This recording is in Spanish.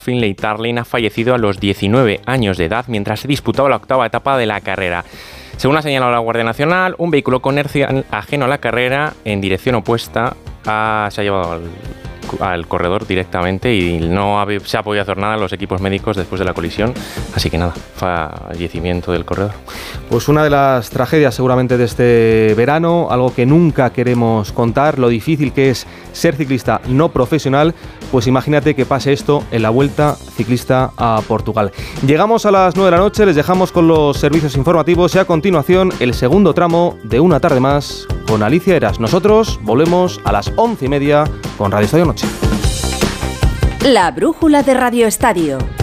Finlay Tarling ha fallecido a los 19 años de edad mientras se disputaba la octava etapa de la carrera. Según ha señalado la Guardia Nacional, un vehículo con inercia ajeno a la carrera en dirección opuesta se ha llevado al corredor directamente y no se ha podido hacer nada a los equipos médicos después de la colisión, así que nada, fallecimiento del corredor. Pues una de las tragedias seguramente de este verano, algo que nunca queremos contar, lo difícil que es ser ciclista no profesional, pues imagínate que pase esto en la Vuelta Ciclista a Portugal. Llegamos a las 9 de la noche, les dejamos con los servicios informativos y a continuación el segundo tramo de Una tarde más con Alicia Eras. Nosotros volvemos a las 11:30 con Radio Estadio Noche. La brújula de Radio Estadio.